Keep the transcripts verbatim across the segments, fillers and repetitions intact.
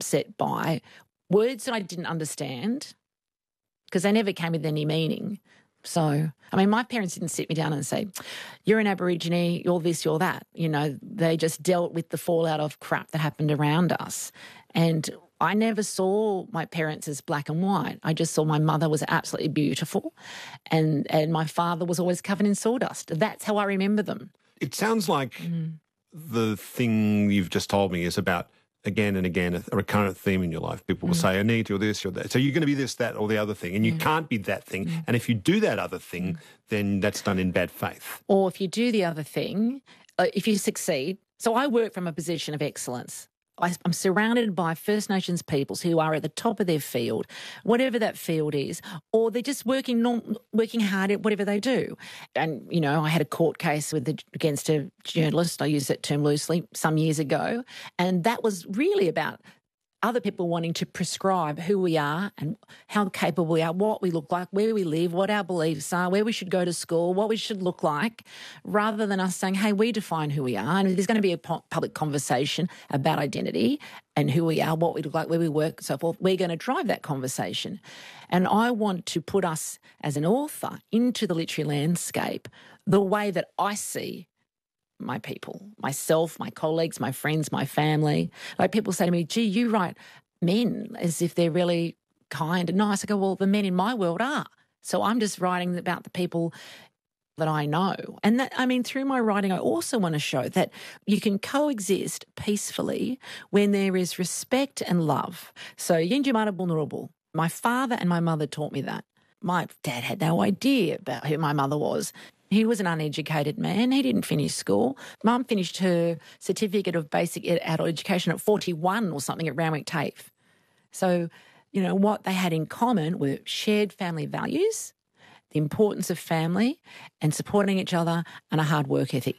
upset by words that I didn't understand because they never came with any meaning. So, I mean, my parents didn't sit me down and say, you're an Aborigine, you're this, you're that. You know, they just dealt with the fallout of crap that happened around us. And I never saw my parents as black and white. I just saw my mother was absolutely beautiful and, and my father was always covered in sawdust. That's how I remember them. It sounds like mm. the thing you've just told me is about again and again a recurrent theme in your life. People will mm. say, I need you, or this, or that. So you're going to be this, that, or the other thing, and you mm. can't be that thing. Mm. And if you do that other thing, then that's done in bad faith. Or if you do the other thing, uh, if you succeed. So I work from a position of excellence. I, I'm surrounded by First Nations peoples who are at the top of their field, whatever that field is, or they're just working non, working hard at whatever they do. And, you know, I had a court case with the, against a journalist, I use that term loosely, some years ago, and that was really about other people wanting to prescribe who we are and how capable we are, what we look like, where we live, what our beliefs are, where we should go to school, what we should look like, rather than us saying, hey, we define who we are. And there's going to be a public conversation about identity and who we are, what we look like, where we work, so forth. We're going to drive that conversation. And I want to put us as an author into the literary landscape the way that I see my people, myself, my colleagues, my friends, my family. Like people say to me, gee, you write men as if they're really kind and nice. I go, well, the men in my world are. So I'm just writing about the people that I know. And that, I mean, through my writing, I also want to show that you can coexist peacefully when there is respect and love. So Yinjimara Vulnerable, my father and my mother taught me that. My dad had no idea about who my mother was. He was an uneducated man. He didn't finish school. Mum finished her certificate of basic adult education at forty-one or something at Randwick TAFE. So, you know, what they had in common were shared family values, the importance of family and supporting each other, and a hard work ethic.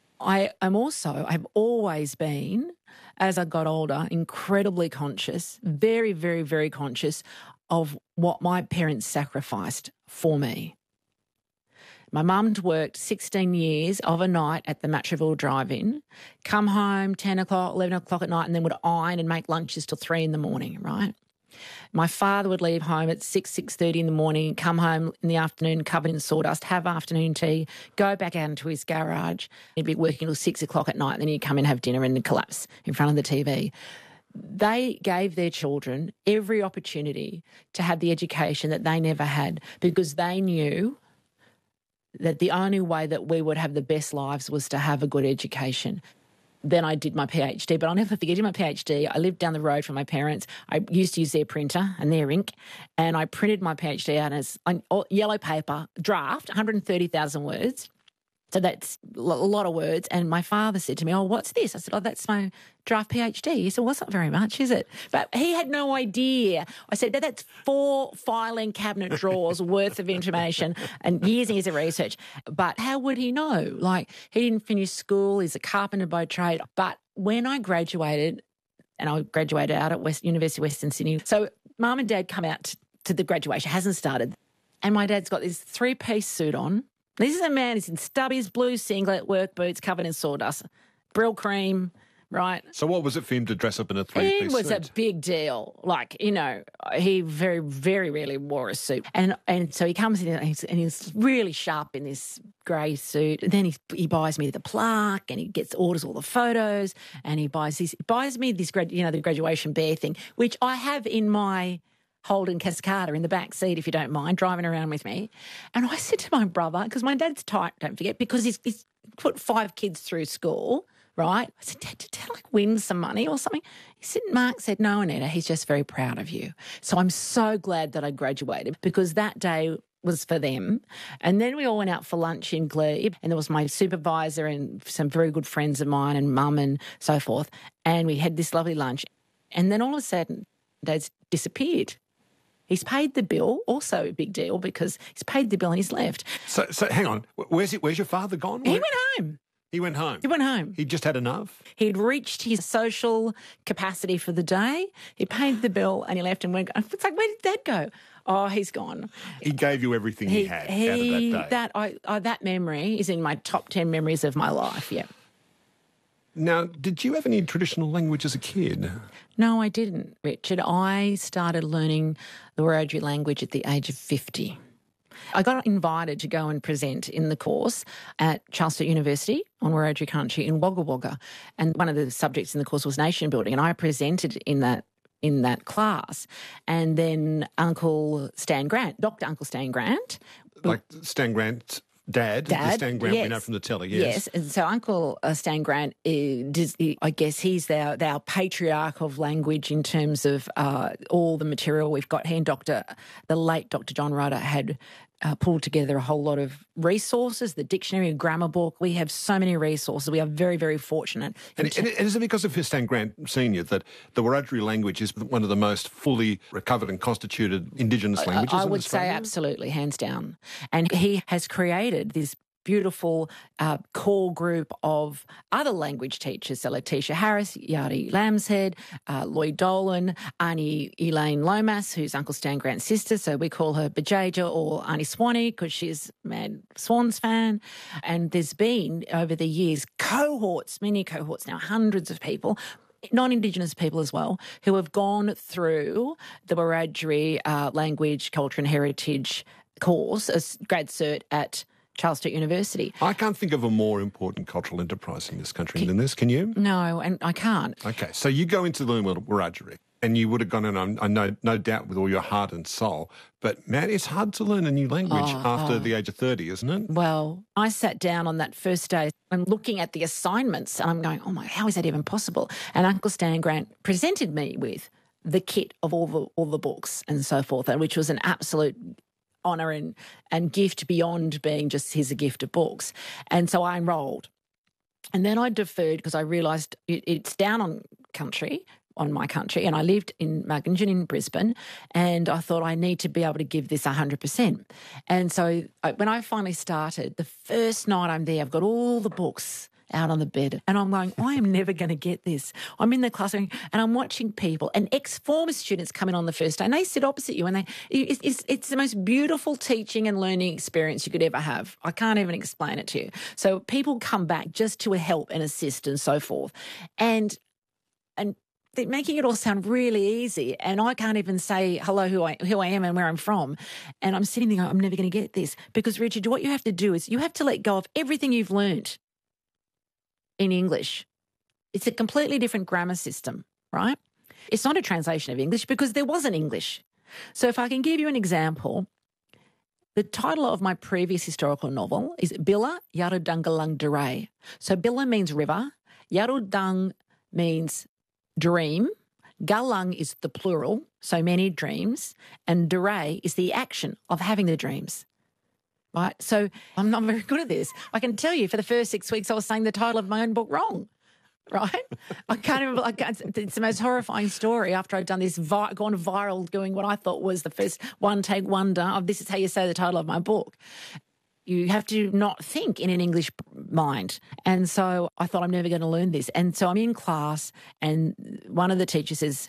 I am also, I've always been, as I got older, incredibly conscious, very, very, very conscious of what my parents sacrificed for me. My mum'd worked sixteen years of a night at the Matraville Drive-In, come home ten o'clock, eleven o'clock at night, and then would iron and make lunches till three in the morning, right? My father would leave home at six, six thirty in the morning, come home in the afternoon covered in sawdust, have afternoon tea, go back out into his garage. He'd be working till six o'clock at night, and then he'd come in and have dinner and collapse in front of the T V. They gave their children every opportunity to have the education that they never had because they knew that the only way that we would have the best lives was to have a good education. Then I did my PhD, but I'll never forget, I did my PhD. I lived down the road from my parents. I used to use their printer and their ink, and I printed my PhD out as yellow paper, draft, one hundred thirty thousand words. So that's a lot of words. And my father said to me, oh, what's this? I said, oh, that's my draft PhD. He said, well, that's not very much, is it? But he had no idea. I said, that's four filing cabinet drawers worth of information and years and years of research. But how would he know? Like, he didn't finish school. He's a carpenter by trade. But when I graduated, and I graduated out at West University of Western Sydney, so Mum and Dad come out to, to the graduation, hasn't started, and my dad's got this three-piece suit on. This is a man, he's in stubbies, blue singlet, work boots, covered in sawdust, Brill cream, right? So what was it for him to dress up in a three-piece suit? It was suit? a big deal. Like, you know, he very, very rarely wore a suit. And and so he comes in and he's, and he's really sharp in this grey suit. And then he, he buys me the plaque and he gets orders all the photos and he buys this, buys me this, grad, you know, the graduation bear thing, which I have in my Holden Cascada in the back seat, if you don't mind, driving around with me. And I said to my brother, because my dad's tight, don't forget, because he's, he's put five kids through school, right? I said, Dad, did Dad like win some money or something? He said, Mark said, no, Anita, he's just very proud of you. So I'm so glad that I graduated because that day was for them. And then we all went out for lunch in Glebe, and there was my supervisor and some very good friends of mine and mum and so forth. And we had this lovely lunch. And then all of a sudden, Dad's disappeared. He's paid the bill, also a big deal because he's paid the bill and he's left. So, so hang on, where's it, where's your father gone? He Where? went home. He went home? He went home. He just had enough? He'd reached his social capacity for the day. He paid the bill and he left and went, it's like, where did Dad go? Oh, he's gone. He gave you everything he, he had he, out of that day? That, I, I, that memory is in my top ten memories of my life, yeah. Now, did you have any traditional language as a kid? No, I didn't, Richard. I started learning the Wiradjuri language at the age of fifty. I got invited to go and present in the course at Charles Sturt University on Wiradjuri country in Wagga Wagga. And one of the subjects in the course was nation building, and I presented in that in that class. And then Uncle Stan Grant, Doctor Uncle Stan Grant. Like Stan Grant's dad, Dad, the Stan Grant yes. we know from the telly, yes. Yes, and so Uncle uh, Stan Grant, is, I guess he's our, our patriarch of language in terms of uh, all the material we've got. He and Doctor, the late Doctor John Rudder had uh, pulled together a whole lot of resources, the dictionary, a grammar book. We have so many resources. We are very, very fortunate. And, and is it because of Stan Grant Senior that the Wiradjuri language is one of the most fully recovered and constituted Indigenous languages I, I in would Australia? say absolutely, hands down. And he has created this beautiful uh, core group of other language teachers, so Letitia Harris, Yari Lambshead, uh, Lloyd Dolan, Auntie Elaine Lomas, who's Uncle Stan Grant's sister, so we call her Bajaja or Auntie Swanee because she's a mad Swans fan. And there's been, over the years, cohorts, many cohorts now, hundreds of people, non-Indigenous people as well, who have gone through the Wiradjuri uh, language, culture and heritage course, a grad cert at Charles Sturt University. I can't think of a more important cultural enterprise in this country than this, can you? No, and I can't. Okay, so you go into learn Wiradjuri and you would have gone in, I know, no doubt, with all your heart and soul, but, man, it's hard to learn a new language Oh, after oh. the age of thirty, isn't it? Well, I sat down on that first day and looking at the assignments and I'm going, oh my, how is that even possible? And Uncle Stan Grant presented me with the kit of all the all the books and so forth, which was an absolute honour and, and gift beyond being just here's a gift of books. And so I enrolled. And then I deferred because I realised it, it's down on country, on my country, and I lived in Muggingon in Brisbane, and I thought I need to be able to give this one hundred percent. And so I, when I finally started, the first night I'm there, I've got all the books out on the bed and I'm going, I am never going to get this. I'm in the classroom and I'm watching people and ex-former students come in on the first day and they sit opposite you and they it's, it's, it's the most beautiful teaching and learning experience you could ever have. I can't even explain it to you. So people come back just to help and assist and so forth. And and they're making it all sound really easy, and I can't even say hello, who I who I am and where I'm from. And I'm sitting there going, I'm never going to get this. Because, Richard, what you have to do is you have to let go of everything you've learned in English. It's a completely different grammar system, right? It's not a translation of English because there wasn't English. So if I can give you an example, the title of my previous historical novel is Billa Yarudungalang Duray. So Billa means river, Yarudung means dream, Galang is the plural, so many dreams, and Duray is the action of having the dreams. Right? So I'm not very good at this. I can tell you for the first six weeks I was saying the title of my own book wrong. Right? I can't even, I can't, it's the most horrifying story after I'd done this, vi- gone viral doing what I thought was the first one take wonder of this is how you say the title of my book. You have to not think in an English mind. And so I thought I'm never going to learn this. And so I'm in class and one of the teachers says,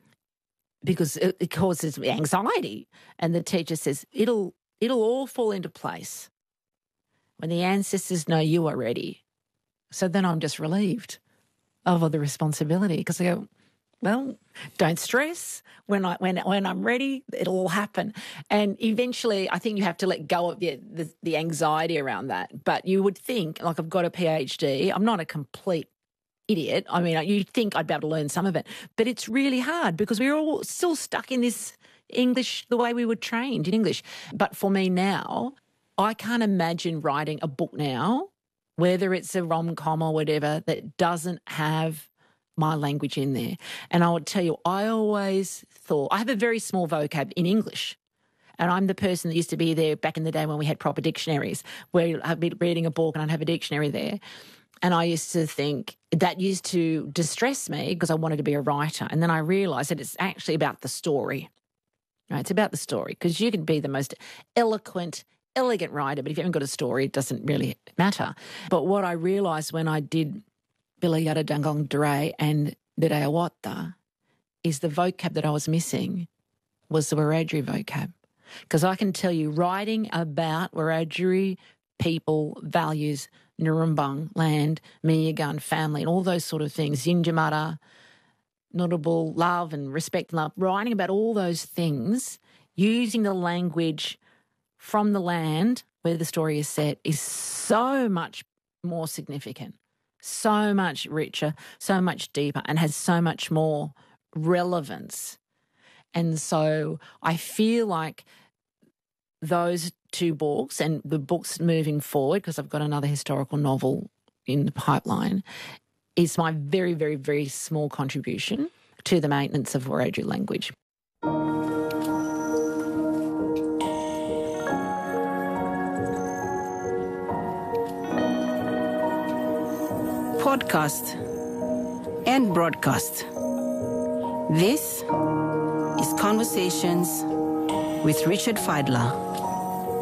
because it, it causes anxiety, and the teacher says, it'll, it'll all fall into place when the ancestors know you are ready. So then I'm just relieved of the responsibility because I go, well, don't stress. When I when when I'm ready, it'll all happen. And eventually, I think you have to let go of the, the the anxiety around that. But you would think, like I've got a PhD, I'm not a complete idiot. I mean, you'd think I'd be able to learn some of it, but it's really hard because we're all still stuck in this English the way we were trained in English. But for me now, I can't imagine writing a book now, whether it's a rom-com or whatever, that doesn't have my language in there. And I would tell you, I always thought, I have a very small vocab in English. And I'm the person that used to be there back in the day when we had proper dictionaries, where I'd be reading a book and I'd have a dictionary there. And I used to think that used to distress me because I wanted to be a writer. And then I realised that it's actually about the story. Right? It's about the story because you can be the most eloquent, elegant writer, but if you haven't got a story, it doesn't really matter. But what I realised when I did Billa Yarudungalang Duray and Bidayawata is the vocab that I was missing was the Wiradjuri vocab. Because I can tell you, writing about Wiradjuri people, values, Nurrumbung, land, Miyagun, family, and all those sort of things, Yinjamara, notable love and respect and love, writing about all those things, using the language from the land where the story is set is so much more significant, so much richer, so much deeper, and has so much more relevance. And so I feel like those two books and the books moving forward, because I've got another historical novel in the pipeline, is my very, very, very small contribution to the maintenance of Wiradjuri language. Podcast and broadcast. This is Conversations with Richard Fidler.